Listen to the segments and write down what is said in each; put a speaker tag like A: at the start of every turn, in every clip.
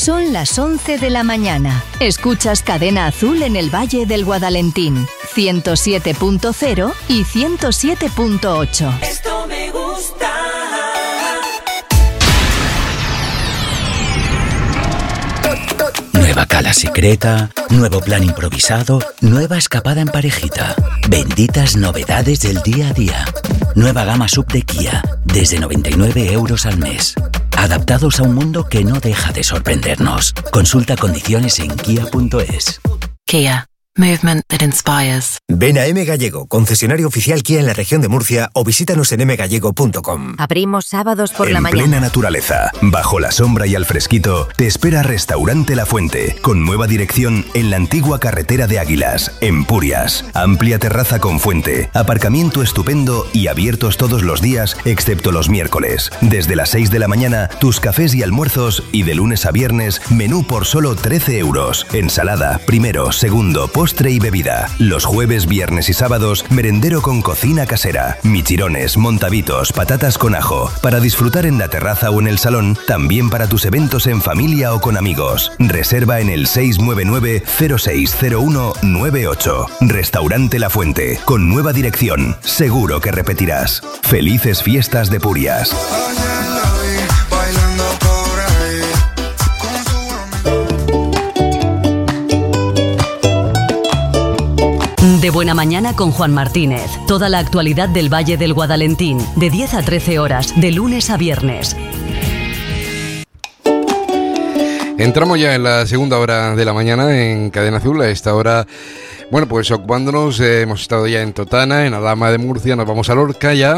A: Son las 11 de la mañana. Escuchas Cadena Azul en el Valle del Guadalentín, 107.0 y 107.8.
B: Esto me gusta.
C: Nueva cala secreta, nuevo plan improvisado, nueva escapada en parejita. Benditas novedades del día a día. Nueva gama sub de Kia, desde 99 € al mes. Adaptados a un mundo que no deja de sorprendernos. Consulta condiciones en kia.es.
D: Kia. Movement that inspires.
E: Ven a M Gallego, concesionario oficial Kia en la región de Murcia, o visítanos en mgallego.com.
F: Abrimos sábados por la mañana.
G: En plena naturaleza, bajo la sombra y al fresquito, te espera Restaurante La Fuente, con nueva dirección en la antigua carretera de Águilas, en Purias. Amplia terraza con fuente, aparcamiento estupendo y abiertos todos los días, excepto los miércoles. Desde las 6 de la mañana, tus cafés y almuerzos, y de lunes a viernes, menú por solo 13 €. Ensalada, primero, segundo, postre y bebida. Los jueves, viernes y sábados, merendero con cocina casera. Michirones, montavitos, patatas con ajo. Para disfrutar en la terraza o en el salón, también para tus eventos en familia o con amigos. Reserva en el 699-060198. Restaurante La Fuente, con nueva dirección. Seguro que repetirás. Felices fiestas de Purias.
H: De Buena Mañana con Juan Martínez. Toda la actualidad del Valle del Guadalentín, de 10 a 13 horas, de lunes a viernes.
I: Entramos ya en la segunda hora de la mañana en Cadena Azul. A esta hora, bueno, pues ocupándonos, hemos estado ya en Totana, en Aldama de Murcia, nos vamos a Lorca ya.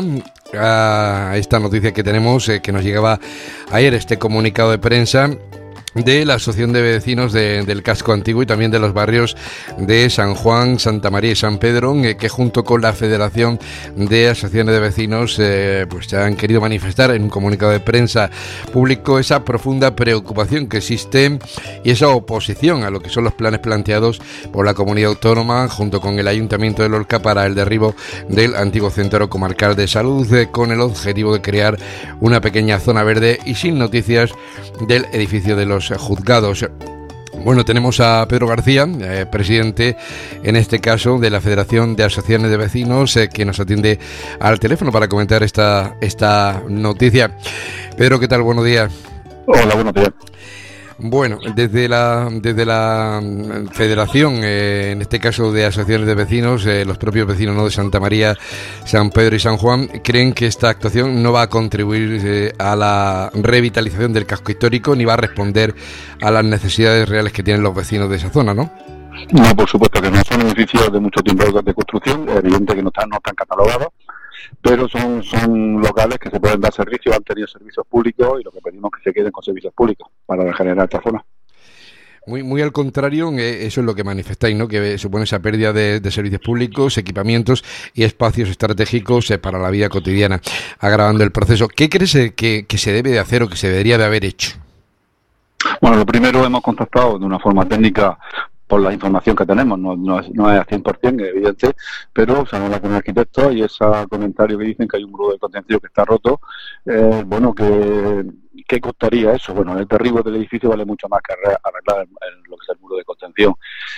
I: A esta noticia que tenemos, que nos llegaba ayer, este comunicado de prensa de la Asociación de Vecinos del Casco Antiguo y también de los barrios de San Juan, Santa María y San Pedro, que junto con la Federación de Asociaciones de Vecinos pues ya han querido manifestar en un comunicado de prensa público esa profunda preocupación que existe y esa oposición a lo que son los planes planteados por la comunidad autónoma junto con el Ayuntamiento de Lorca para el derribo del antiguo Centro Comarcal de Salud, con el objetivo de crear una pequeña zona verde y sin noticias del edificio de los juzgados. Bueno, tenemos a Pedro García, presidente en este caso de la Federación de Asociaciones de Vecinos, que nos atiende al teléfono para comentar esta noticia. Pedro, ¿qué tal? Buenos días.
J: Hola, buenos días.
I: Bueno, desde la Federación, en este caso de Asociaciones de Vecinos, los propios vecinos, ¿no?, de Santa María, San Pedro y San Juan, creen que esta actuación no va a contribuir a la revitalización del casco histórico ni va a responder a las necesidades reales que tienen los vecinos de esa zona, ¿no?
J: No, por supuesto que no. Son edificios de mucho tiempo de construcción, evidente que no están catalogados, pero son locales que se pueden dar servicios, han tenido servicios públicos y lo que pedimos es que se queden con servicios públicos para regenerar esta zona.
I: Muy al contrario, eso es lo que manifestáis, ¿no?, que supone esa pérdida de servicios públicos, equipamientos y espacios estratégicos para la vida cotidiana, agravando el proceso. ¿Qué crees que se debe de hacer o que se debería de haber hecho?
J: Bueno, lo primero, hemos contactado de una forma técnica por la información que tenemos, no es al 100% evidente, pero se habla con el arquitecto y ese comentario que dicen que hay un muro de contención que está roto, bueno, ¿qué costaría eso? Bueno, el derribo del edificio vale mucho más que arreglar lo que es el muro de contención.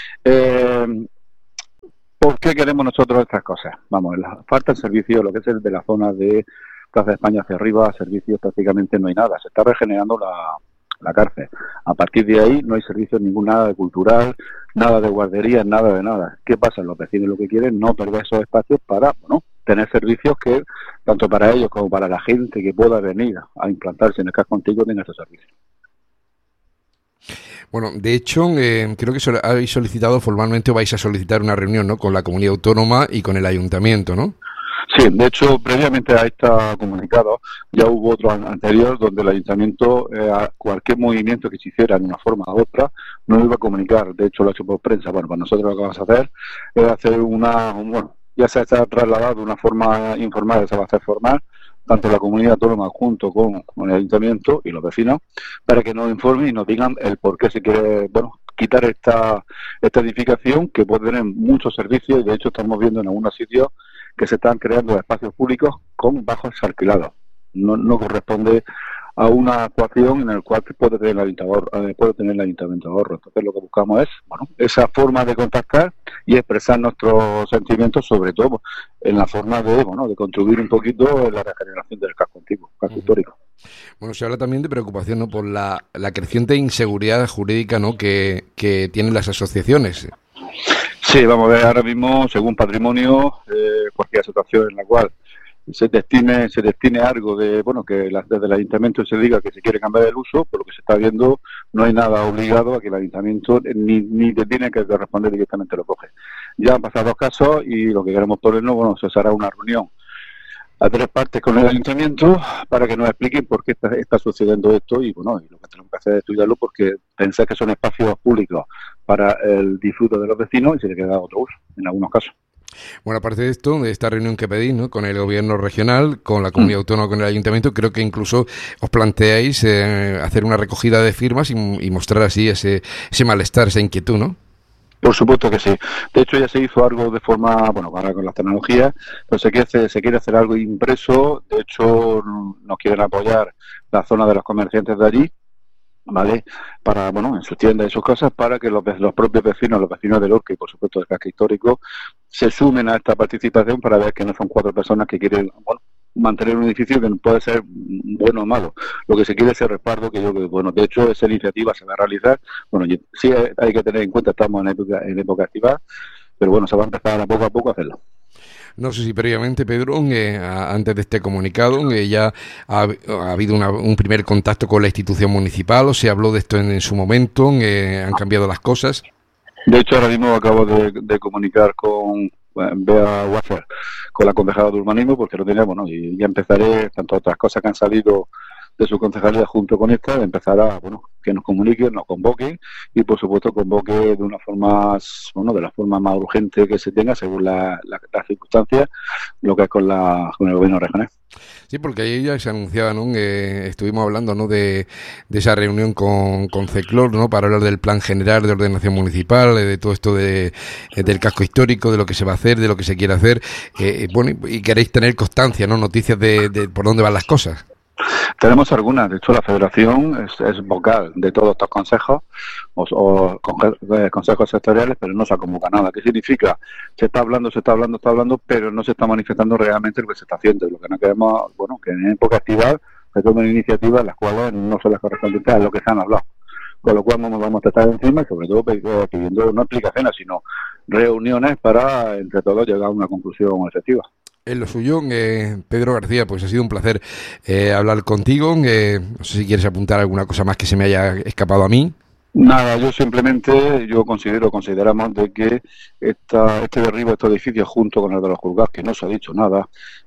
J: ¿Por qué queremos nosotros estas cosas? Vamos, falta el servicio, lo que es el de la zona de Plaza de España hacia arriba, servicios prácticamente no hay nada, se está regenerando la cárcel. A partir de ahí no hay servicios nada de cultural, nada de guardería, nada de nada. ¿Qué pasa? Los vecinos lo que quieren no perder esos espacios para, bueno, tener servicios que, tanto para ellos como para la gente que pueda venir a implantarse en el casco antiguo, tenga esos servicios.
I: Bueno, de hecho, creo que habéis solicitado formalmente o vais a solicitar una reunión, ¿no?, con la comunidad autónoma y con el ayuntamiento, ¿no?
J: Sí, de hecho, previamente a este comunicado ya hubo otro anterior donde el ayuntamiento, cualquier movimiento que se hiciera de una forma u otra, no iba a comunicar. De hecho, lo ha hecho por prensa. Bueno, pues nosotros lo que vamos a hacer es hacer ya se ha trasladado de una forma informal, se va a hacer formal, tanto la comunidad autónoma junto con el ayuntamiento y los vecinos, para que nos informen y nos digan el por qué se quiere, bueno, quitar esta edificación que puede tener muchos servicios y de hecho estamos viendo en algunos sitios que se están creando espacios públicos con bajos alquilados. No corresponde a una actuación en la cual puede tener el ayuntamiento ahorro. Entonces lo que buscamos es, bueno, esa forma de contactar y expresar nuestros sentimientos, sobre todo en la forma de, bueno, de contribuir un poquito en la regeneración del casco antiguo, casco histórico.
I: Bueno, se habla también de preocupación, ¿no?, por la creciente inseguridad jurídica, ¿no?, que tienen las asociaciones.
J: Sí, vamos a ver, ahora mismo, según patrimonio, cualquier situación en la cual se destine algo de, bueno, que desde el ayuntamiento se diga que se quiere cambiar el uso, por lo que se está viendo, no hay nada obligado a que el ayuntamiento ni te tiene que responder directamente, lo coge. Ya han pasado 2 casos y lo que queremos ponernos, bueno, se hará una reunión a 3 partes con el ayuntamiento para que nos expliquen por qué está sucediendo esto y, bueno, y lo que tenemos que hacer es estudiarlo, porque pensar que son espacios públicos para el disfrute de los vecinos y se le queda otro uso en algunos casos.
I: Bueno, aparte de esto, de esta reunión que pedís, ¿no?, con el gobierno regional, con la comunidad autónoma, con el ayuntamiento, creo que incluso os planteáis hacer una recogida de firmas y mostrar así ese malestar, esa inquietud, ¿no?
J: Por supuesto que sí. De hecho, ya se hizo algo de forma, bueno, ahora con las tecnologías, pero se quiere hacer algo impreso. De hecho, nos quieren apoyar la zona de los comerciantes de allí, ¿vale? Para, bueno, en sus tiendas y sus cosas, para que los propios vecinos, los vecinos de Lorca y, por supuesto, del casco histórico, se sumen a esta participación para ver que no son 4 personas que quieren, bueno, mantener un edificio que puede ser bueno o malo. Lo que se quiere es el respaldo, que yo, bueno, de hecho esa iniciativa se va a realizar. Bueno, sí hay que tener en cuenta, estamos en época activa, pero bueno, se va a empezar a poco a hacerlo.
I: No sé si previamente, Pedro, antes de este comunicado, ya ha habido un primer contacto con la institución municipal, o se habló de esto en su momento, han cambiado las cosas.
J: De hecho, ahora mismo acabo de comunicar con Bea Wasser, con la concejala de urbanismo, porque lo tenía, bueno, y ya empezaré, tanto otras cosas que han salido de su concejalía junto con esta, empezará, bueno, que nos comuniquen, nos convoquen y, por supuesto, convoque de una forma, bueno, de la forma más urgente que se tenga según las circunstancias, lo que es con el gobierno regional.
I: Sí, porque ahí ya se anunciaba, ¿no?, estuvimos hablando, ¿no?, de esa reunión con CECLOR, ¿no?, para hablar del plan general de ordenación municipal, de todo esto del casco histórico, de lo que se va a hacer, de lo que se quiere hacer, bueno, y queréis tener constancia, ¿no?, noticias de por dónde van las cosas.
J: Tenemos algunas, de hecho la federación es vocal de todos estos consejos o consejos sectoriales, pero no se convoca nada. ¿Qué significa? Se está hablando, pero no se está manifestando realmente lo que se está haciendo. Lo que no queremos, bueno, que en época activa se tomen iniciativas las cuales no son las correspondientes a lo que se han hablado. Con lo cual no nos vamos a estar encima y, sobre todo, pidiendo no explicaciones, sino reuniones para entre todos llegar a una conclusión efectiva.
I: En lo suyo, Pedro García, pues ha sido un placer hablar contigo. No sé si quieres apuntar alguna cosa más que se me haya escapado a mí.
J: Nada, yo simplemente consideramos de que este derribo de estos edificios junto con el de los juzgados, que no se ha dicho nada,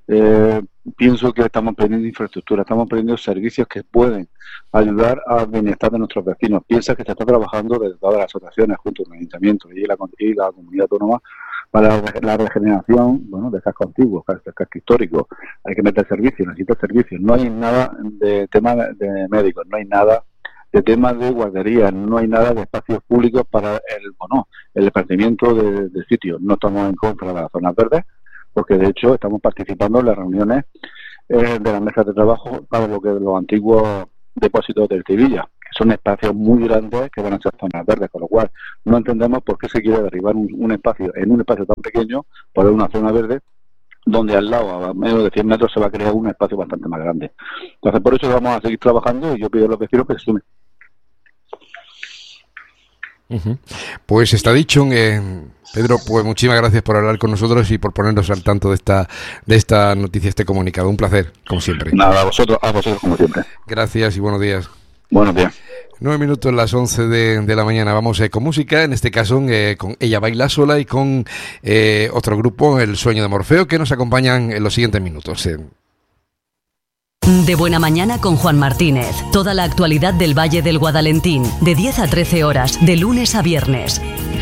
J: pienso que estamos perdiendo infraestructura, estamos perdiendo servicios que pueden ayudar al bienestar de nuestros vecinos. Piensa que se está trabajando desde todas las asociaciones junto con el ayuntamiento y la comunidad autónoma para la regeneración, bueno, de casco antiguo, de casco histórico. Hay que meter servicios, necesita servicios. No hay nada de tema de médicos, no hay nada de temas de guarderías, no hay nada de espacios públicos para el esparcimiento de sitios. No estamos en contra de las zonas verdes, porque de hecho estamos participando en las reuniones de las mesas de trabajo para lo que los antiguos depósitos del Tevilla, que son espacios muy grandes que van a ser zonas verdes, con lo cual no entendemos por qué se quiere derribar un espacio tan pequeño por una zona verde, donde al lado, a menos de 100 metros, se va a crear un espacio bastante más grande. Entonces, por eso vamos a seguir trabajando y yo pido a los vecinos que se sumen.
I: Pues está dicho. Pedro, pues muchísimas gracias por hablar con nosotros y por ponernos al tanto de esta noticia, este comunicado. Un placer, como siempre.
J: Nada, a vosotros como siempre.
I: Gracias y buenos días.
J: Buenos días.
I: 9 minutos, las 11 de la mañana. Vamos con música, en este caso con Ella Baila Sola y con otro grupo, El Sueño de Morfeo, que nos acompañan en los siguientes minutos.
H: De Buena Mañana con Juan Martínez. Toda la actualidad del Valle del Guadalentín, de 10 a 13 horas, de lunes a viernes.